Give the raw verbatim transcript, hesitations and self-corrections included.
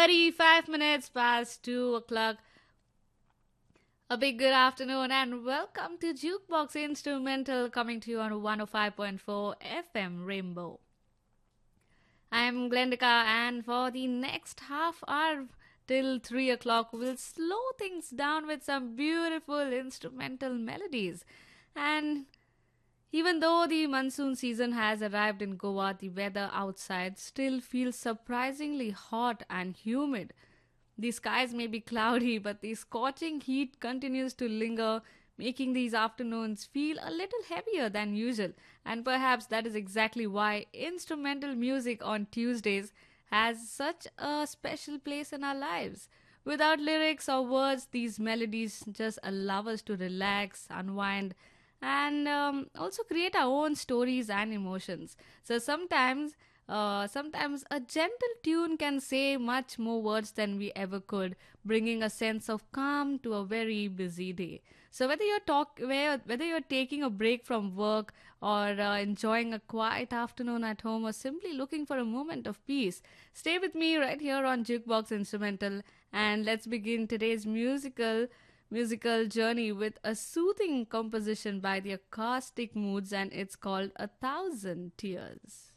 thirty-five minutes past two o'clock. A big good afternoon and welcome to Jukebox Instrumental coming to you on one oh five point four F M Rainbow. I am Glendika, and for the next half hour till three o'clock, we'll slow things down with some beautiful instrumental melodies. And even though the monsoon season has arrived in Goa, the weather outside still feels surprisingly hot and humid. The skies may be cloudy, but the scorching heat continues to linger, making these afternoons feel a little heavier than usual. And perhaps that is exactly why instrumental music on Tuesdays has such a special place in our lives. Without lyrics or words, these melodies just allow us to relax, unwind, and um, also create our own stories and emotions. So sometimes, uh, sometimes a gentle tune can say much more words than we ever could, bringing a sense of calm to a very busy day. So whether you're talk, where- whether you're taking a break from work or uh, enjoying a quiet afternoon at home or simply looking for a moment of peace, stay with me right here on Jukebox Instrumental, and let's begin today's musical musical journey with a soothing composition by the Acoustic Moods, and it's called A Thousand Tears.